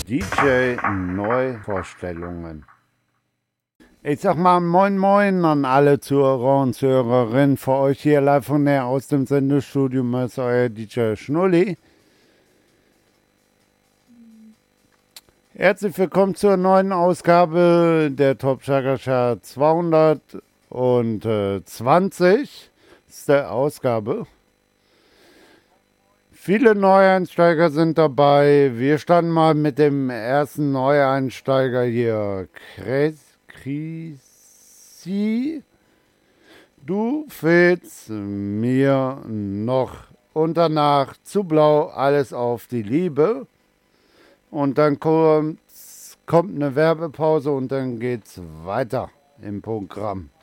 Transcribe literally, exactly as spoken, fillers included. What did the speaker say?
D J-Neuvorstellungen. Ich sag mal Moin Moin an alle Zuhörer und Zuhörerinnen. Für euch hier live von näher aus dem Sendestudio ist euer D J Schnulli. Herzlich willkommen zur neuen Ausgabe der Top Chaka Chart zweihundertzwanzig. Das ist der Ausgabe. Viele Neueinsteiger sind dabei. Wir starten mal mit dem ersten Neueinsteiger hier. Chrissy, du fehlst mir noch. Und danach zu blau, alles auf die Liebe. Und dann kommt, kommt eine Werbepause und dann geht's weiter im Programm.